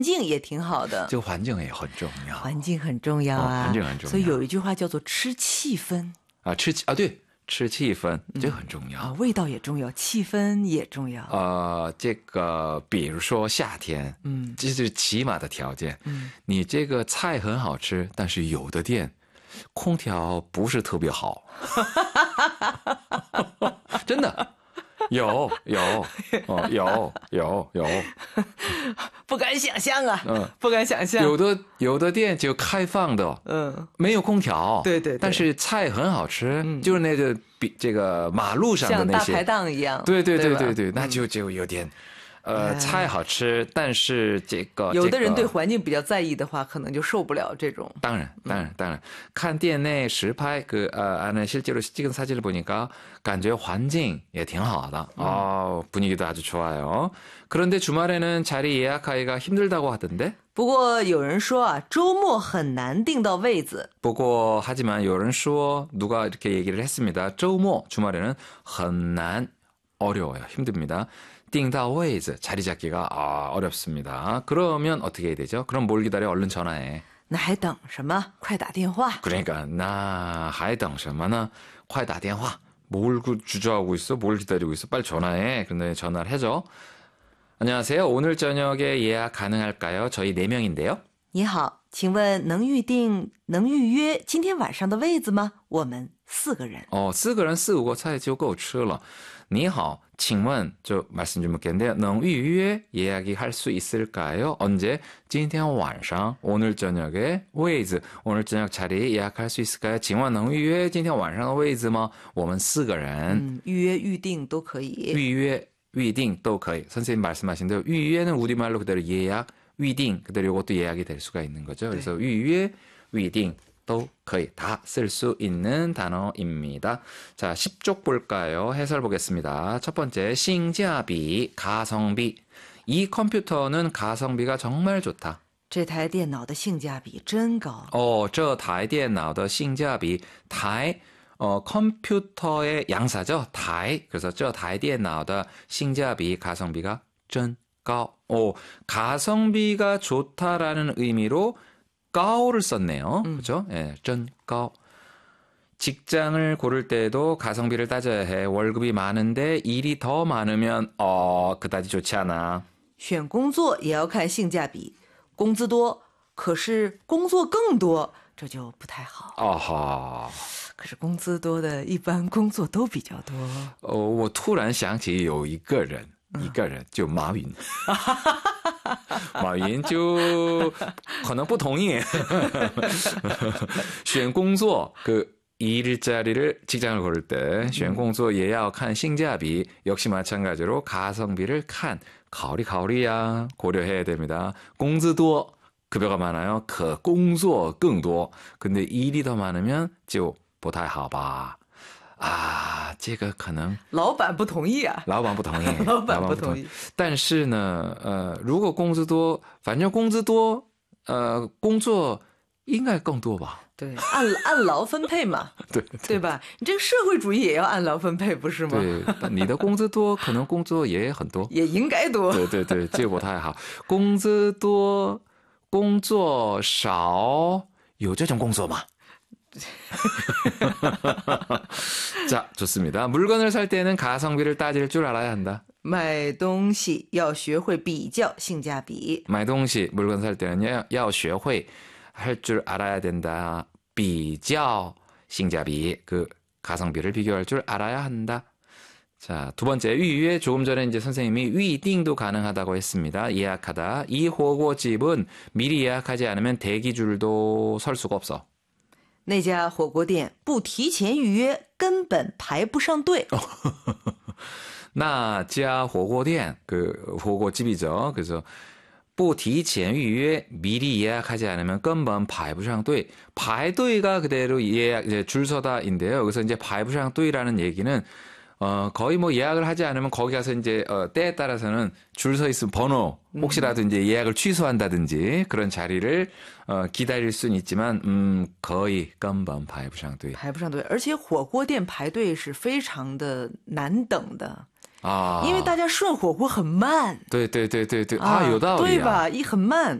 境也挺好的。 这个环境也很重要。 环境很重要啊， 环境很重要。 所以有一句话叫做吃气氛。 对，吃气氛，这个很重要。 味道也重要，气氛也重要。 这个比如说夏天，这是起码的条件。你这个菜很好吃，但是有的店空调不是特别好。真的。有， 不敢想象啊，不敢想象。 有的店就开放的，没有空调， 对， 但是菜很好吃，就是那个这个马路上的那些像大排档一样， 对，那就有点。菜好吃，但是这个有的人对环境比较在意的话，可能就受不了这种。 当然，看店内实拍안에 실제로 찍은 사진을 보니까感觉环境也挺好的. 분위기도 아주 좋아요. 그런데 주말에는 자리 예약하기가 힘들다고 하던데. 不过有人说啊，周末很难订到位子。 하지만 有人说 누가 이렇게 얘기를 했습니다. 周末 주말에는 很难 어려워요. 힘듭니다. 订到位子 자리 잡기가 어렵습니다. 그러면 어떻게 해야 되죠? 그럼 뭘 기다려? 얼른 전화해. 那还等什么? 快打电话. 그러니까 那还等什么呢? 快打电话. 뭘 주저하고 있어? 뭘 기다리고 있어? 빨리 전화해. 근데 전화를 해줘. 안녕하세요. 오늘 저녁에 예약 가능할까요? 저희 4명인데요. 你好，请问能预约今天晚上的位子吗？我们4个人。 4个人4、5个菜就够吃了。你好，请问저 말씀 좀 묻겠는데요. 能预约 예약이 할 수 있을까요? 언제? 今天晚上 오늘 저녁에 位子 오늘 저녁 자리 예약할 수 있을까요? 请问能预约今天晚上的位子吗？我们4个人。 预约预定都可以。 预约预定都可以. 선생님 말씀하신 대로预约는 우리말로 그대로 예약, 위딩 그대로 이것도 예약이 될 수가 있는 거죠. 그래서预约, 위딩 도 거의 다 쓸 수 있는 단어입니다. 자, 10쪽 볼까요? 해설 보겠습니다. 첫 번째,性价比, 가성비. 이 컴퓨터는 가성비가 정말 좋다. 这台电脑的性价比真高. 这台电脑的性价比, 台 컴퓨터의 양사죠. 台. 그래서 这台电脑的性价比, 가성비가 真高. 가성비가 좋다라는 의미로 가오를 썼네요. 그죠? 예, 真高. 직장을 고를 때도 가성비를 따져야 해. 월급이 많은데 일이 더 많으면 그다지 좋지 않아. 选工作也要看性价比，工资多，可是工作更多，这就不太好。可是工资多的一般工作都比较多。 我突然想起有一个人就马云。马云就可能不同意选工作그 일자리를 직장을 고를 때选工作也要看性价比 역시 마찬가지로 가성비를 가오리야 고려해야 됩니다. 工资多 급여가 많아요. 可工作更多 근데 일이 더 많으면就不太好吧。这个可能老板不同意啊。 老板不同意。 老板不同意。 但是呢，如果工资多，反正工资多，工作应该更多吧？ 对，按劳分配嘛。对吧？你这个社会主义也要按劳分配，不是吗？ 对，你的工资多，可能工作也很多。 也应该多。 对，这不太好。工资多，工作少，有这种工作吗？자, 좋습니다. 물건을 살 때는 가성비를 따질 줄 알아야 한다. 买东西要学会比较性价比. 买东西 물건 살 때는 要学会 할 줄 알아야 된다. 比较 性价比 그 가성비를 비교할 줄 알아야 한다. 자, 두 번째预约 조금 전에 이제 선생님이 위딩도 가능하다고 했습니다. 예약하다. 이 호거집은 미리 예약하지 않으면 대기줄도 설 수가 없어. 那家火锅店不提前预约根本排不上队。 那家火锅店 그 호거집이죠. 그래서 不提前预约 미리 예약하지 않으면 根本排不上队. 排队가 그대로 예약 줄 서다인데요. 여기서 이제 排不上队라는 얘기는 거의 뭐 예약을 하지 않으면 거기 가서 이제 때에 따라서는 줄 서 있으면 번호 혹시라도 이제 예약을 취소한다든지 그런 자리를 기다릴 수는 있지만 거의 根本排不上队。 排不上队，而且火锅店排队是非常的难等的。 啊， 因为大家顺火锅很慢。 对对对对对啊，有道理啊， 对吧？很慢。